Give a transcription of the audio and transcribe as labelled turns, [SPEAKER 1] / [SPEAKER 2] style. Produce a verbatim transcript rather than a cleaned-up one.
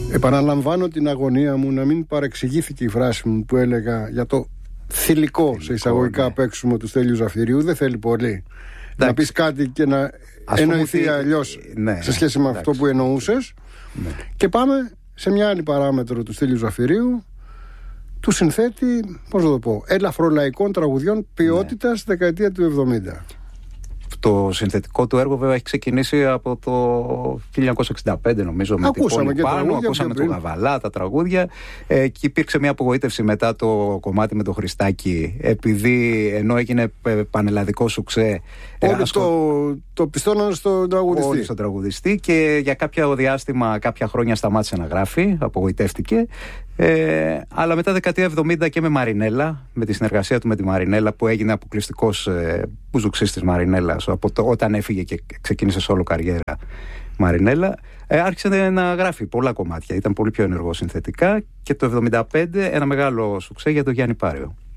[SPEAKER 1] Επαναλαμβάνω την αγωνία μου να μην παρεξηγήθηκε η φράση μου που έλεγα για το θηλυκό, θηλυκό σε εισαγωγικά, ναι, παίξιμο του Στέλιου Ζαφυρίου. Δεν θέλει πολύ. Εντάξει. Να πεις κάτι και να εννοηθεί αλλιώς, ναι, σε σχέση με, εντάξει, αυτό που εννοούσες, ναι. Και πάμε σε μια άλλη παράμετρο του Στέλιου Ζαφυρίου, του συνθέτη, πώς να το πω, ελαφρολαϊκών τραγουδιών ποιότητας, ναι, δεκαετία του εβδομήντα.
[SPEAKER 2] Το συνθετικό του έργο βέβαια έχει ξεκινήσει από το χίλια εννιακόσια εξήντα πέντε, νομίζω.
[SPEAKER 1] Ακούσαμε με την
[SPEAKER 2] και
[SPEAKER 1] πάνω, τραγούδια,
[SPEAKER 2] ακούσαμε τον Γαβαλά, τα τραγούδια, ε, και υπήρξε μια απογοήτευση μετά το κομμάτι με τον Χριστάκη, επειδή ενώ έγινε πανελλαδικό σουξέ,
[SPEAKER 1] όλοι ε, ασκο... το, το πιστώναν στον τραγουδιστή.
[SPEAKER 2] Όλοι στον τραγουδιστή, και για κάποια διάστημα, κάποια χρόνια σταμάτησε να γράφει, απογοητεύτηκε. Ε, αλλά μετά δεκαετία εβδομήντα και με Μαρινέλα, με τη συνεργασία του με τη Μαρινέλα, που έγινε αποκλειστικός ε, μπουζουξής της Μαρινέλας από το, όταν έφυγε και ξεκίνησε σόλο καριέρα Μαρινέλα, ε, άρχισε να γράφει πολλά κομμάτια, ήταν πολύ πιο ενεργό συνθετικά, και το εβδομήντα πέντε ένα μεγάλο σουξέ για τον Γιάννη Πάριο.